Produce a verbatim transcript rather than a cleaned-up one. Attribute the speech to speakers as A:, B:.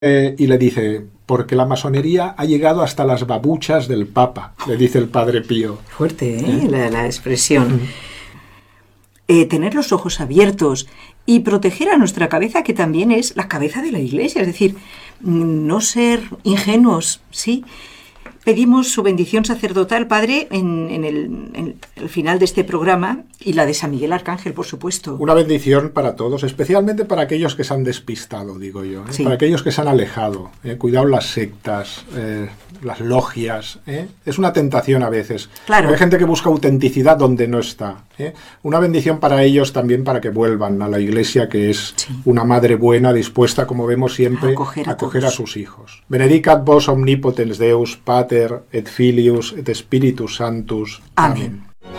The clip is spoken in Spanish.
A: eh, y le dice, porque la masonería ha llegado hasta las babuchas del Papa, le dice el Padre Pío.
B: Fuerte, ¿eh? ¿Eh? La, la expresión. Mm. Eh, tener los ojos abiertos y proteger a nuestra cabeza, que también es la cabeza de la Iglesia, es decir, no ser ingenuos, ¿sí? Pedimos su bendición sacerdotal, Padre, en, en, el, en el final de este programa, y la de San Miguel Arcángel, por supuesto.
A: Una bendición para todos, especialmente para aquellos que se han despistado, digo yo, ¿eh? Sí. Para aquellos que se han alejado. ¿eh? Cuidado las sectas, eh, las logias. ¿eh? Es una tentación a veces.
B: Claro.
A: Hay gente que busca autenticidad donde no está. ¿eh? Una bendición para ellos también, para que vuelvan a la Iglesia, que es sí. una madre buena, dispuesta, como vemos siempre, a acoger a, acoger a sus hijos. Benedicat vos omnipotens Deus, Pater, et Filius, et Spiritus Sanctus.
B: Amén. Amén.